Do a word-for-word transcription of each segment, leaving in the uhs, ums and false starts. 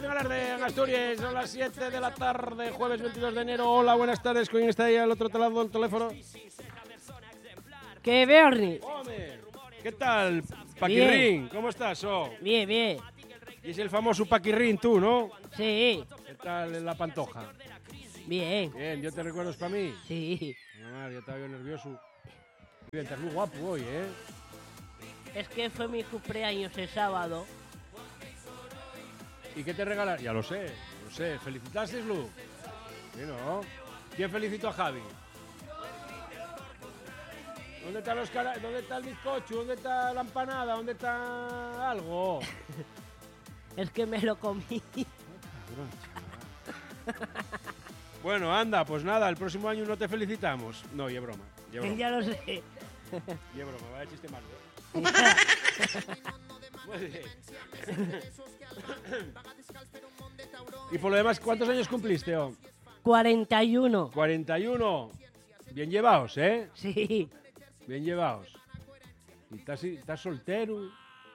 señoras de Asturias, son las siete de la tarde, jueves veintidós de enero. Hola, buenas tardes. ¿Quién está ahí al otro lado del teléfono? ¿Qué, Bernie? Hombre, ¿qué tal, Paquirrín? ¿Cómo estás, oh? Bien, bien. Y es el famoso Paquirrín, tú, ¿no? Sí. ¿Qué tal en la pantoja? Bien. Bien, ¿yo te recuerdas para mí? Sí. No, yo estaba yo nervioso. Bien, estás muy guapo hoy, ¿eh? Es que fue mi cumpleaños el sábado. ¿Y qué te regalaron? Ya lo sé, lo sé. ¿Felicitaste, Lu? Sí, ¿no? ¿Quién felicitó a Javi? ¿Dónde está, los cara... ¿Dónde está el bizcocho? ¿Dónde está la empanada? ¿Dónde está algo? Es que me lo comí. Bueno, anda, pues nada, el próximo año no te felicitamos. No, y es broma. Y es broma. Ya lo sé. Y es broma, vaya chiste malo. Muy bien. Y por lo demás, ¿cuántos años cumpliste, oh? cuarenta y uno. cuarenta y uno. Bien llevados, ¿eh? Sí. Bien llevados. ¿Y estás, estás soltero?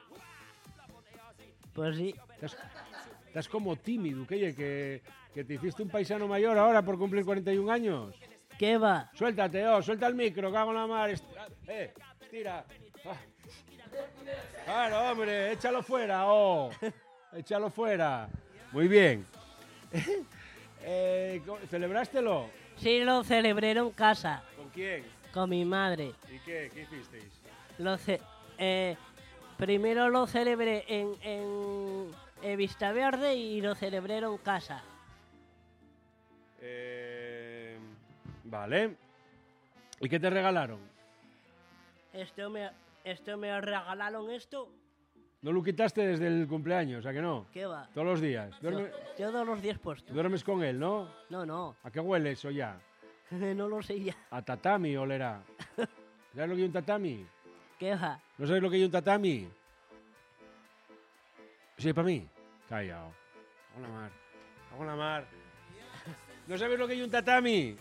Pues sí. Estás, estás como tímido, que, que, que te hiciste un paisano mayor ahora por cumplir cuarenta y un años. ¿Qué va? Suéltate, oh, suelta el micro, cago en la mar. Est eh, estira. Ah. Claro, hombre, échalo fuera, oh. Échalo fuera. Muy bien. eh, ¿Celebrástelo? Sí, lo celebré en casa. ¿Con quién? Con mi madre. ¿Y qué? ¿Qué hicisteis? Lo ce eh, primero lo celebré en, en, en Vislaverde y lo celebré en casa. Eh, vale. ¿Y qué te regalaron? Esto me, esto me regalaron esto. ¿No lo quitaste desde el cumpleaños, a que no? ¿Qué va? Todos los días. Duerme, Todos los días puestos. duermes con él, ¿no? No, no. ¿A qué huele eso ya? No lo sé ya. A tatami olerá. ¿Sabes lo que hay un tatami? ¿Qué va? ¿No sabes lo que hay un tatami? Sí, para mí. Callao. Hago la mar. Hago la mar. ¿No sabes lo que hay un tatami?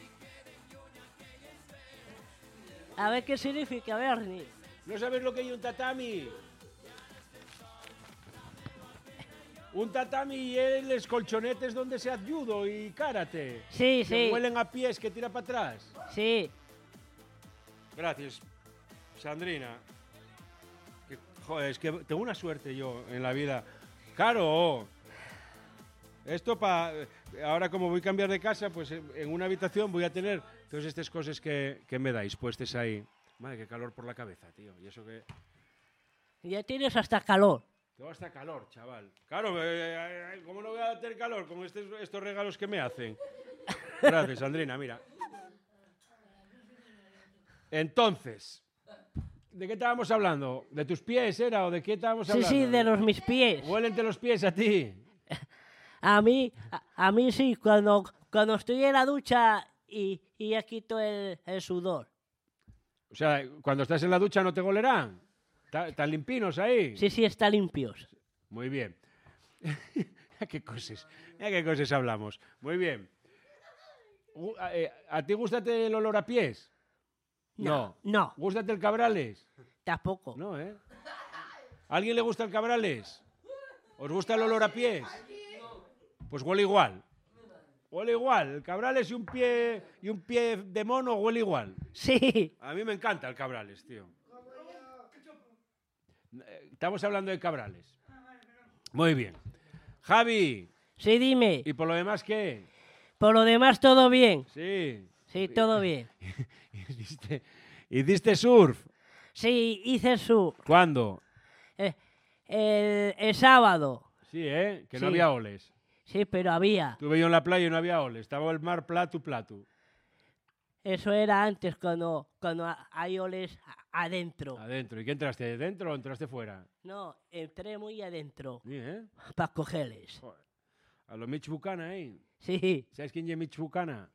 A ver qué significa, Bernie. ¿No sabes lo que hay un tatami? Un tatami es los colchonetes donde se hace judo y karate. Sí, que sí. huelen a pies que tira para atrás. Sí. Gracias, Sandrina. Que, joder, es que tengo una suerte yo en la vida. Claro. Esto para... Ahora como voy a cambiar de casa, pues en una habitación voy a tener todas estas cosas que, que me dais puestas ahí. Madre, qué calor por la cabeza, tío. Y eso que... Ya tienes hasta calor. Tengo hasta calor, chaval. Claro, eh, ¿cómo no voy a tener calor con estos, estos regalos que me hacen? Gracias, Sandrina, mira. Entonces, ¿de qué estábamos hablando? ¿De tus pies era o de qué estábamos Sí, hablando? sí, de los mis pies. ¿Huélente los pies a ti? A mí, a, a mí sí, cuando, cuando estoy en la ducha y, y ya quito el, el sudor. O sea, cuando estás en la ducha no te golerán. ¿Están limpinos ahí? Sí, sí, está limpios. Muy bien. ¿A qué cosas? ¿A qué cosas hablamos? Muy bien. ¿A, eh, ¿a ti gústate el olor a pies? No. No. ¿Gústate el Cabrales? Tampoco. No, ¿eh? ¿A alguien le gusta el Cabrales? ¿Os gusta el olor a pies? Pues huele igual. Huele igual. El Cabrales y un pie y un pie de mono huele igual. Sí. A mí me encanta el Cabrales, tío. Estamos hablando de Cabrales. Muy bien. Javi. Sí, dime. ¿Y por lo demás qué? Por lo demás, todo bien. Sí. Sí, todo bien. ¿Hiciste, ¿Hiciste surf? Sí, hice surf. ¿Cuándo? Eh, el, el sábado. Sí, ¿eh? Que no Sí. había oles. Sí, pero había. Estuve yo en la playa y no había oles. Estaba el mar plato, plato. Eso era antes, cuando, cuando hay oles adentro. Adentro. ¿Y qué entraste? ¿Adentro o entraste fuera? No, entré muy adentro. Sí, ¿eh? Para cogerles. Joder. A los Mitch Buchanan, ¿eh? Sí. ¿Sabes quién es Mitch Buchanan?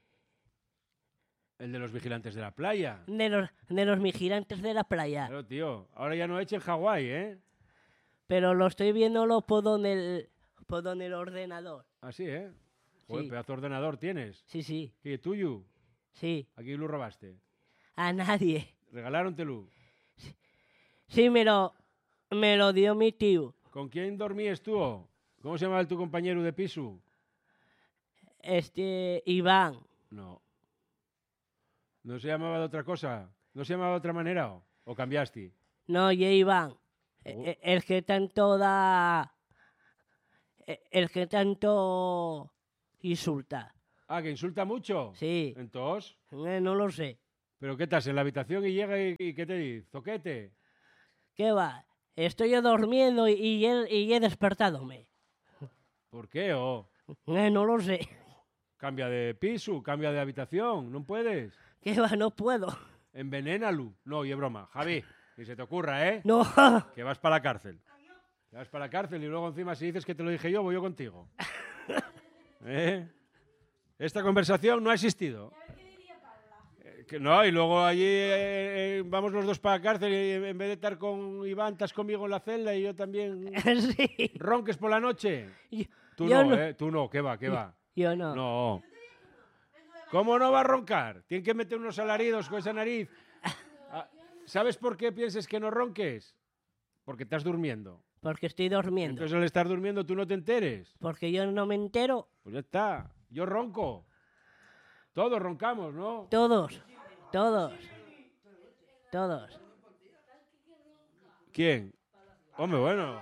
El de los vigilantes de la playa. De los, de los vigilantes de la playa. Claro, tío. Ahora ya no echen Hawái, ¿eh? Pero lo estoy viéndolo por donde el, por donde el ordenador. Así, ¿eh? Joder, Sí. pedazo de ordenador tienes. Sí, sí. ¿Qué, tuyo? Sí. ¿A quién lo robaste? A nadie. ¿Regalárontelo? Sí, me lo, me lo dio mi tío. ¿Con quién dormías tú? ¿Cómo se llamaba tu compañero de piso? Este, Iván. No. ¿No se llamaba de otra cosa? ¿No se llamaba de otra manera? ¿O, o cambiaste? No, y Iván. E- Oh. e- El que tanto da... e- El que tanto insulta. Ah, que insulta mucho. Sí, Entonces, eh, no lo sé. ¿pero qué estás en la habitación y llega y, y qué te dice? ¿Zoquete? ¿Qué va? Estoy yo durmiendo y, y, he, y he despertadome. ¿Por qué? Oh, Eh, no lo sé. cambia de piso, cambia de habitación, no puedes. ¿Qué va? No puedo. Envenénalo. No, y es broma. Javi, ni se te ocurra, ¿eh? No. Que vas para la cárcel. Que vas para la cárcel y luego encima si dices que te lo dije yo, voy yo contigo. ¿Eh? Esta conversación no ha existido. Eh, que no, y luego allí eh, eh, vamos los dos para la cárcel y en vez de estar con Iván, estás conmigo en la celda y yo también Sí. ronques por la noche. Yo, Tú yo no, no. ¿eh? Tú no, ¿qué va? ¿Qué va? Yo no. No. ¿Cómo no va a roncar? Tiene que meter unos alaridos con esa nariz. Ah, ¿sabes por qué piensas que no ronques? Porque estás durmiendo. Porque estoy durmiendo. Entonces al estar durmiendo tú no te enteres. Porque yo no me entero. Pues ya está. Yo ronco. Todos roncamos, ¿no? Todos. Todos. Todos. ¿Quién? Hombre, bueno.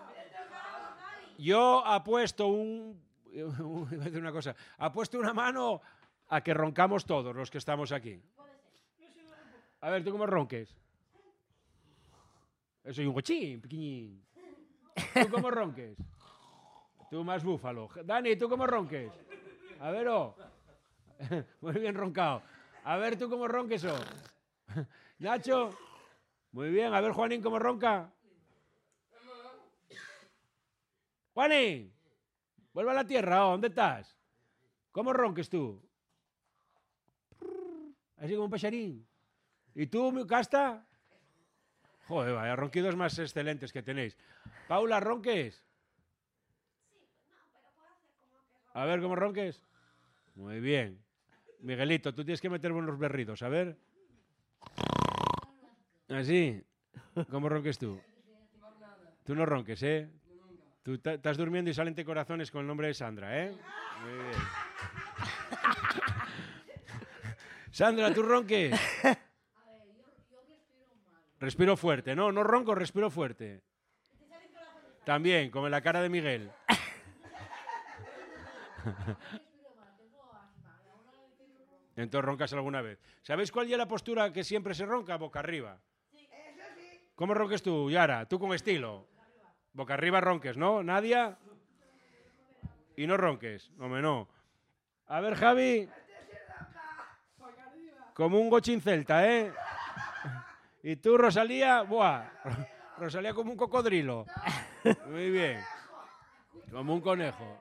Yo apuesto un... Iba a decir una cosa. Apuesto una mano a que roncamos todos los que estamos aquí. A ver, ¿tú cómo ronques? Soy un cochín, pequeñín. ¿Tú cómo ronques? Tú más búfalo. Dani, ¿tú cómo ronques? A ver, oh. Muy bien roncado. A ver, ¿tú cómo ronques, oh? Nacho. Muy bien. A ver, Juanín, ¿cómo ronca? Juanín. Vuelve a la tierra, oh. ¿Dónde estás? ¿Cómo ronques tú? Así como un pacharín. ¿Y tú, mi casta? Joder, vaya ronquidos más excelentes que tenéis. Paula, ¿ronques? A ver, ¿cómo ronques? Muy bien. Miguelito, tú tienes que meter buenos berridos, a ver. Así. ¿Cómo ronques tú? Tú no ronques, ¿eh? Tú estás durmiendo y salen te corazones con el nombre de Sandra, ¿eh? Muy bien. Sandra, ¿tú ronques? Respiro fuerte, no, no ronco, respiro fuerte. También, como en la cara de Miguel. Entonces roncas alguna vez. ¿Sabéis cuál es la postura que siempre se ronca? Boca arriba. ¿Cómo ronques tú, Yara? Tú con estilo. Boca arriba ronques, ¿no? ¿Nadia? Y no ronques. Hombre, no. A ver, Javi. Como un gochín celta, ¿eh? Y tú, Rosalía, buah. Rosalía como un cocodrilo. Muy bien. Como un conejo.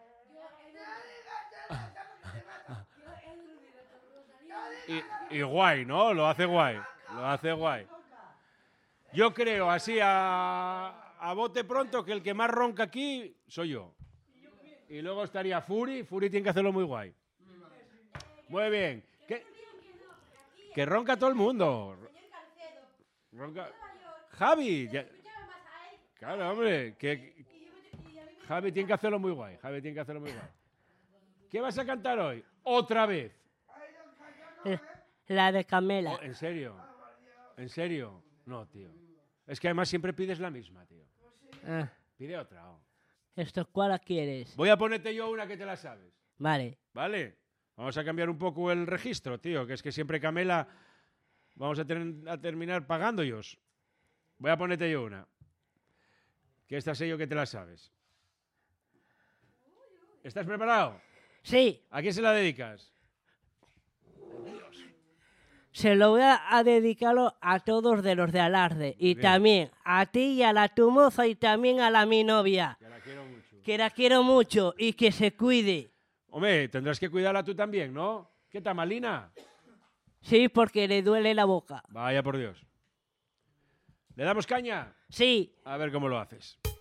Y, y guay, ¿no? Lo hace guay. Lo hace guay. Yo creo, así a, a bote pronto, que el que más ronca aquí soy yo. Y luego estaría Furi. Furi tiene que hacerlo muy guay. Muy bien. ¿Qué? Que ronca todo el mundo. Ronca. Javi. Ya... Claro, hombre. Que... Javi tiene que hacerlo muy guay. Javi tiene que hacerlo muy guay. ¿Qué vas a cantar hoy? Otra vez. La de Camela. Oh, ¿en serio? ¿En serio? No, tío. Es que además siempre pides la misma, tío. Ah, Pide otra. Oh. ¿Esto cuál la quieres? Voy a ponerte yo una que te la sabes. Vale. ¿Vale? Vamos a cambiar un poco el registro, tío. Que es que siempre Camela vamos a, ter a terminar pagando ellos. Voy a ponerte yo una. Que esta sé yo que te la sabes. ¿Estás preparado? Sí, ¿A quién se la dedicas? se lo voy a, a dedicarlo a todos de los de Alarde. Y Bien. también a ti y a la tu moza y también a la mi novia. Que la quiero mucho. Que la quiero mucho y que se cuide. Hombre, tendrás que cuidarla tú también, ¿no? ¿Qué tal, Malina? Sí, porque le duele la boca. Vaya por Dios. ¿Le damos caña? Sí. A ver cómo lo haces.